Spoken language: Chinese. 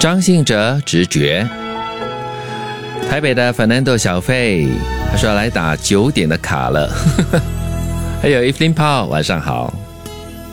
张信哲直觉。台北的 Fernando 小费，他说要来打9点的卡了。还有 Evelyn Paul， 晚上好。